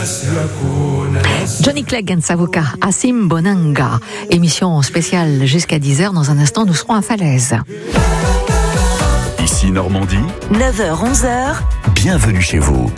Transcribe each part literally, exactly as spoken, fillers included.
Johnny Clegg and Savuka, Asim Bonanga. Émission spéciale jusqu'à dix heures. Dans un instant, nous serons à Falaise. Ici Normandie. neuf heures onze heures. Bienvenue chez vous.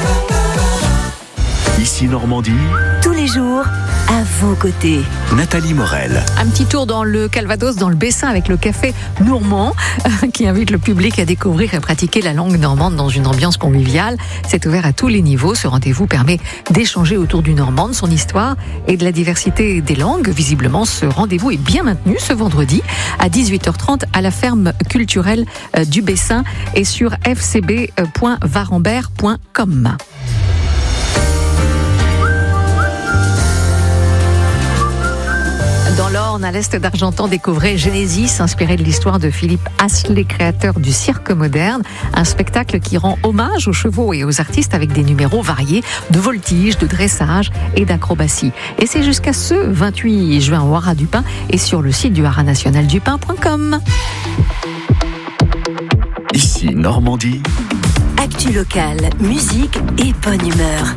Ici Normandie. Tous les jours, à vos côtés. Nathalie Morel. Un petit tour dans le Calvados, dans le Bessin, avec le café Normand, qui invite le public à découvrir et pratiquer la langue normande dans une ambiance conviviale. C'est ouvert à tous les niveaux. Ce rendez-vous permet d'échanger autour du normand, de son histoire et de la diversité des langues. Visiblement, ce rendez-vous est bien maintenu ce vendredi à dix-huit heures trente à la ferme culturelle du Bessin et sur f c b point varambert point com. Dans l'Orne, à l'est d'Argentan, découvrez Genesis, inspiré de l'histoire de Philippe Asselet, créateur du cirque moderne. Un spectacle qui rend hommage aux chevaux et aux artistes avec des numéros variés de voltige, de dressage et d'acrobatie. Et c'est jusqu'à ce vingt-huit juin au Haras du Pin et sur le site du haras national du pin point com. Ici Normandie. Actu locale, musique et bonne humeur.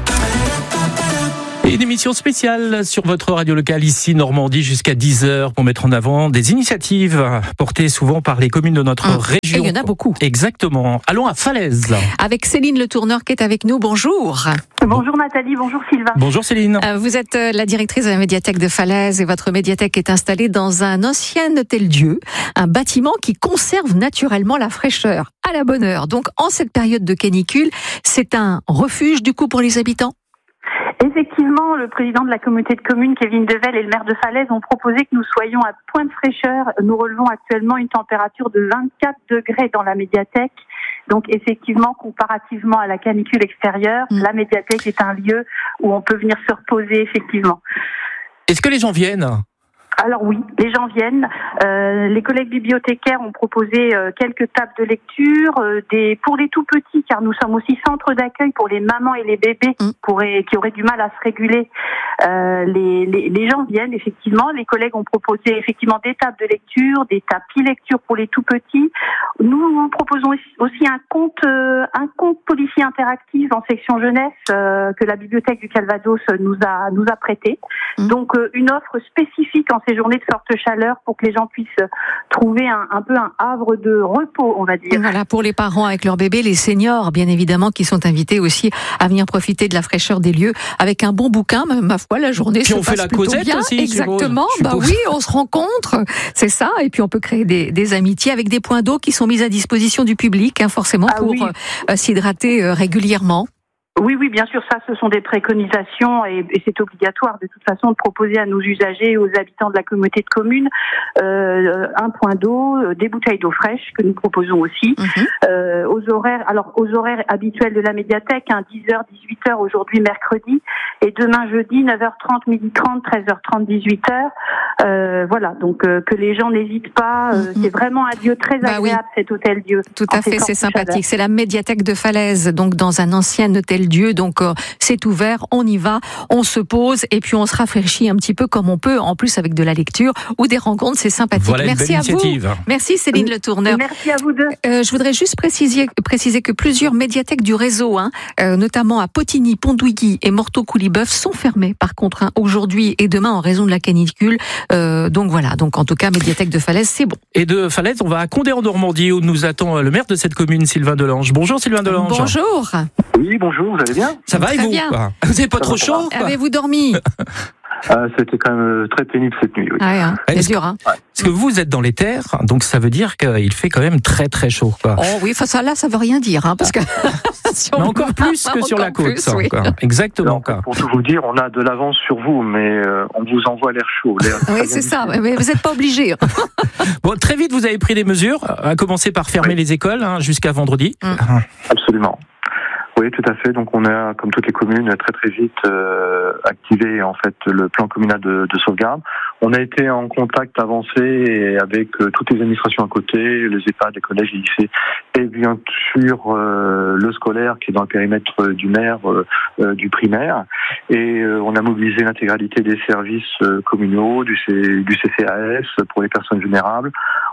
Et une émission spéciale sur votre radio locale ici Normandie jusqu'à dix heures pour mettre en avant des initiatives portées souvent par les communes de notre mmh. région. Et il y en a beaucoup. Exactement. Allons à Falaise. Avec Céline Le Tourneur qui est avec nous. Bonjour. Bonjour Nathalie, bonjour Sylvain. Bonjour Céline. Euh, vous êtes la directrice de la médiathèque de Falaise et votre médiathèque est installée dans un ancien hôtel-dieu, un bâtiment qui conserve naturellement la fraîcheur. À la bonne heure. Donc en cette période de canicule, c'est un refuge du coup pour les habitants? Effectivement, le président de la communauté de communes, Kevin Devel, et le maire de Falaise ont proposé que nous soyons à point de fraîcheur. Nous relevons actuellement une température de vingt-quatre degrés dans la médiathèque. Donc effectivement, comparativement à la canicule extérieure, mmh. la médiathèque est un lieu où on peut venir se reposer, effectivement. Est-ce que les gens viennent ? Alors oui, les gens viennent. Euh, les collègues bibliothécaires ont proposé euh, quelques tables de lecture, euh, des pour les tout petits, car nous sommes aussi centre d'accueil pour les mamans et les bébés mmh. pour, qui auraient du mal à se réguler. Euh, les, les, les gens viennent effectivement. Les collègues ont proposé effectivement des tables de lecture, des tapis lecture pour les tout petits. Nous proposons aussi un compte, euh, un compte policier interactif en section jeunesse euh, que la bibliothèque du Calvados nous a nous a prêté. Mmh. Donc euh, une offre spécifique en ces journées de forte chaleur pour que les gens puissent trouver un, un peu un havre de repos, on va dire. Voilà, pour les parents avec leurs bébés, les seniors, bien évidemment, qui sont invités aussi à venir profiter de la fraîcheur des lieux avec un bon bouquin, ma foi, la journée puis se on passe fait la plutôt causette bien. aussi, exactement. Je suppose. Bah oui, on se rencontre, c'est ça, et puis on peut créer des, des amitiés avec des points d'eau qui sont mis à disposition du public, hein, forcément, ah, pour oui. euh, s'hydrater euh, régulièrement. Oui, oui, bien sûr, ça, ce sont des préconisations et, et c'est obligatoire de toute façon de proposer à nos usagers et aux habitants de la communauté de communes euh, un point d'eau, euh, des bouteilles d'eau fraîche que nous proposons aussi mm-hmm. euh, aux horaires. Alors aux horaires habituels de la médiathèque, hein, dix heures, dix-huit heures aujourd'hui mercredi et demain jeudi neuf heures trente, midi trente, treize heures trente, dix-huit heures. Euh, voilà, donc euh, que les gens n'hésitent pas. Euh, mm-hmm. C'est vraiment un lieu très agréable, bah oui. cet hôtel-dieu. Tout à fait, c'est sympathique. C'est la médiathèque de Falaise, donc dans un ancien hôtel Dieu, donc euh, c'est ouvert, on y va, on se pose et puis on se rafraîchit un petit peu comme on peut, en plus avec de la lecture ou des rencontres, c'est sympathique. Voilà Merci une à belle initiative. vous. Merci Céline Le Tourneur. Merci à vous deux. Euh, je voudrais juste préciser, préciser que plusieurs médiathèques du réseau, hein, euh, notamment à Potigny, Pondouilly et Morteau-Couliboeuf, sont fermées par contre hein, aujourd'hui et demain en raison de la canicule. Euh, donc voilà, donc en tout cas médiathèque de Falaise, c'est bon. Et de Falaise, on va à Condé en Normandie où nous attend le maire de cette commune, Sylvain Delange. Bonjour Sylvain Delange. Bonjour. Oui, bonjour, vous allez bien ? Ça va et vous ? Bien. Vous n'avez pas ça trop chaud ? Avez-vous dormi ? Ah, c'était quand même très pénible cette nuit. Oui. Ah ouais, hein. C'est dur, hein. Parce que vous êtes dans les terres, donc ça veut dire qu'il fait quand même très très chaud. Quoi. Oh oui, enfin ça là, ça veut rien dire, hein, parce que si on mais encore plus que sur la côte. Plus, ça, oui. Exactement. Alors, pour tout vous dire, on a de l'avance sur vous, mais euh, on vous envoie l'air chaud. L'air oui, c'est ça. Mais vous n'êtes pas obligé. Bon, très vite, vous avez pris des mesures, à commencer par fermer oui. les écoles hein, jusqu'à vendredi. Mmh. Absolument. Oui, tout à fait. Donc on a, comme toutes les communes, très très vite euh, activé en fait le plan communal de, de sauvegarde. On a été en contact avancé avec euh, toutes les administrations à côté, les EHPAD, les collèges, les lycées, et bien sûr euh, le scolaire qui est dans le périmètre du maire, euh, euh, du primaire. Et euh, on a mobilisé l'intégralité des services euh, communaux, du, C, du C C A S pour les personnes vulnérables.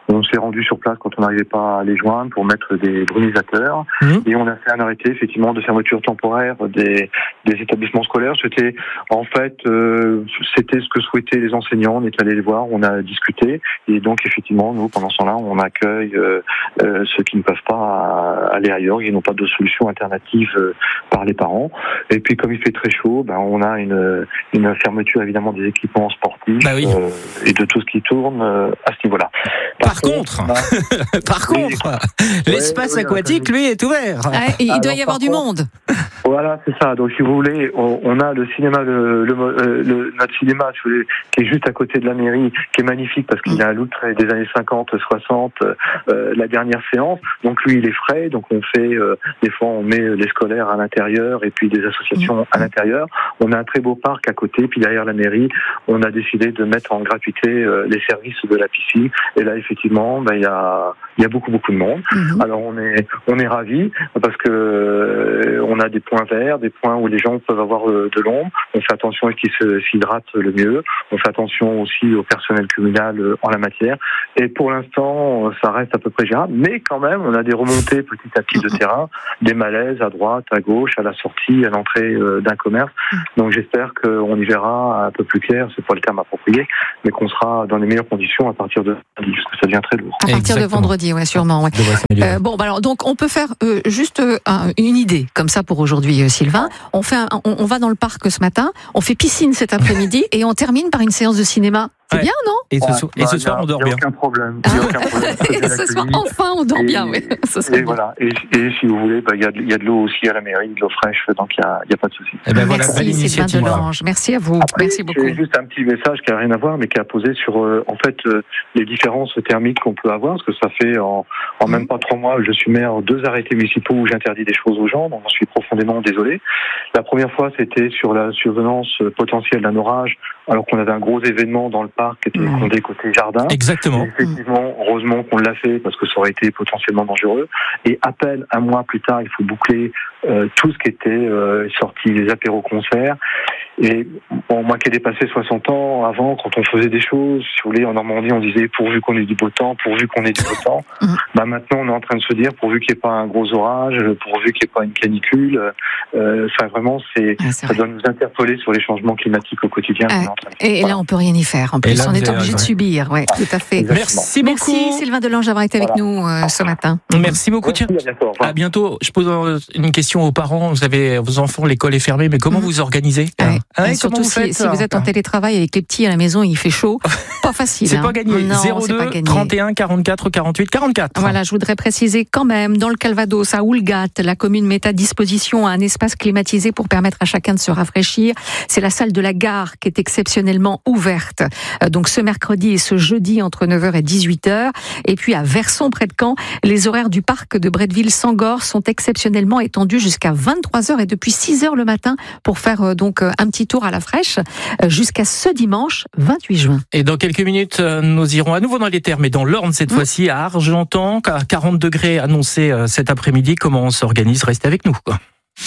On s'est rendu sur place quand on n'arrivait pas à les joindre pour mettre des brumisateurs. Mmh. Et on a fait un arrêté effectivement de fermeture temporaire des, des établissements scolaires. C'était en fait, euh, c'était ce que souhaitaient les enseignants. On est allé les voir, on a discuté. Et donc effectivement, nous, pendant ce temps-là, on accueille euh, euh, ceux qui ne peuvent pas aller ailleurs, qui n'ont pas de solution alternative euh, par les parents. Et puis comme il fait très chaud, ben, on a une, une fermeture évidemment des équipements sportifs bah oui. euh, et de tout ce qui tourne euh, à ce niveau-là. Par, par contre, contre a... par oui, contre, l'espace ouais, aquatique, lui, est ouvert. Ah, il Alors, doit y avoir du contre, monde. Voilà, c'est ça. Donc, si vous voulez, on, on a le cinéma, le, le, le, notre cinéma, si vous voulez, qui est juste à côté de la mairie, qui est magnifique parce qu'il a un look des années cinquante, soixante, euh, la dernière séance. Donc, lui, il est frais. Donc, on fait, euh, des fois, on met les scolaires à l'intérieur et puis des associations à l'intérieur. On a un très beau parc à côté. Puis derrière la mairie, on a décidé de mettre en gratuité euh, les services de la piscine. Et là, effectivement, ben, il y a, il y a beaucoup, beaucoup de monde. Mm-hmm. Alors, on est, on est ravis parce que euh, on a des points verts, des points où les gens peuvent avoir euh, de l'ombre. On fait attention à ce qu'ils se, s'hydratent le mieux. On fait attention aussi au personnel communal euh, en la matière. Et pour l'instant, ça reste à peu près gérable. Mais quand même, on a des remontées petit à petit de terrain, des malaises à droite, à gauche, à la sortie, à l'entrée euh, d'un commerce. Donc, j'espère qu'on y verra un peu plus clair, c'est pas le terme approprié, mais qu'on sera dans les meilleures conditions à partir de lundi, parce que ça devient très lourd. À partir Exactement. de vendredi, ouais, sûrement. Ouais. Euh, bon, bah alors, donc, on peut faire euh, juste euh, une idée, comme ça pour aujourd'hui, euh, Sylvain. On fait, un, on, on va dans le parc ce matin, on fait piscine cet après-midi, et on termine par une séance de cinéma. C'est ouais. bien, non? Et ce, so- ouais, et ce soir, a, on dort bien. Il n'y a aucun problème. Il y a aucun problème. Et ce soir, enfin, on dort et, bien, oui. Et, et voilà. Et, et si vous voulez, bah, il y a, y a de l'eau aussi à la mairie, de l'eau fraîche, donc il n'y a, y a pas de souci. Eh ben voilà, merci Sylvain Delange. Merci à vous. Après, merci beaucoup. C'est juste un petit message qui n'a rien à voir, mais qui a posé sur, euh, en fait, euh, les différences thermiques qu'on peut avoir, parce que ça fait en, en mmh. même pas trois mois, je suis maire, deux arrêtés municipaux où j'interdis des choses aux gens, donc j'en suis profondément désolé. La première fois, c'était sur la survenance potentielle d'un orage, alors qu'on avait un gros événement dans le parc qui était mmh. fondé côté jardin. Exactement. Et effectivement, heureusement qu'on l'a fait parce que ça aurait été potentiellement dangereux. Et à peine un mois plus tard, il faut boucler euh, tout ce qui était euh, sorti, les apéros-concerts. Et bon, moi qui ai dépassé soixante ans, avant, quand on faisait des choses, si vous voulez, en Normandie, on disait pourvu qu'on ait du beau temps, pourvu qu'on ait du beau temps. Mmh. Bah maintenant, on est en train de se dire pourvu qu'il n'y ait pas un gros orage, pourvu qu'il n'y ait pas une canicule. Euh, ça vraiment, c'est, ah, c'est ça vrai. doit nous interpeller sur les changements climatiques au quotidien. Ah, et voilà. Là, on peut rien y faire. En plus, là, on est obligé de subir. Ouais, tout à fait. Merci beaucoup. Merci Sylvain Delange d'avoir été avec voilà. nous euh, ce matin. Merci beaucoup. Merci, à bientôt. À bientôt. Je pose une question aux parents. Vous avez vos enfants, l'école est fermée, mais comment mmh. vous organisez ouais. ah ouais, Surtout vous si, si vous êtes en télétravail avec les petits à la maison, il fait chaud. Pas facile. C'est hein. pas gagné. Non, zéro deux, trente et un, quarante-quatre, quarante-huit, quarante-quatre. Voilà, je voudrais préciser quand même, dans le Calvados, à Oulgat, la commune met à disposition un espace climatisé pour permettre à chacun de se rafraîchir. C'est la salle de la gare qui est exceptionnellement ouverte. Donc ce mercredi et ce jeudi entre neuf heures et dix-huit heures. Et puis à Verson, près de Caen, les horaires du parc de Bretteville-Sangor sont exceptionnellement étendus jusqu'à vingt-trois heures et depuis six heures le matin pour faire donc un petit tour à la fraîche jusqu'à ce dimanche vingt-huit juin. Et dans quelques minutes, nous irons à nouveau dans les terres, mais dans l'Orne cette mmh. fois-ci, à Argentan, à quarante degrés annoncés cet après-midi. Comment on s'organise? Restez avec nous, quoi.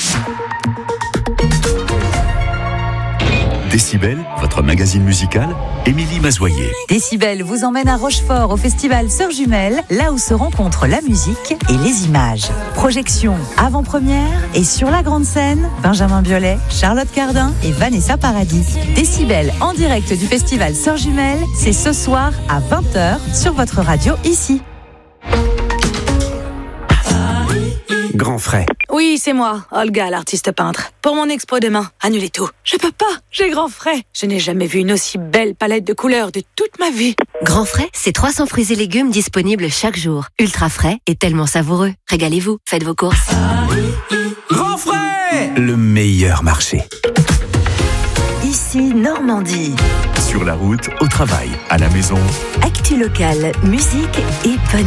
Décibel, votre magazine musical, Émilie Mazoyer. Décibel vous emmène à Rochefort au festival Sœurs Jumelles, là où se rencontrent la musique et les images. Projection avant-première et sur la grande scène, Benjamin Biolay, Charlotte Cardin et Vanessa Paradis. Décibel en direct du festival Sœurs Jumelles, c'est ce soir à vingt heures sur votre radio ici. Grand Frais. Oui, c'est moi, Olga, l'artiste peintre. Pour mon expo demain, annulez tout. Je peux pas, j'ai Grand Frais. Je n'ai jamais vu une aussi belle palette de couleurs de toute ma vie. Grand Frais, c'est trois cents fruits et légumes disponibles chaque jour. Ultra frais et tellement savoureux. Régalez-vous, faites vos courses. Grand Frais, le meilleur marché. Ici, Normandie. Sur la route, au travail, à la maison. Actu locale, musique et bonne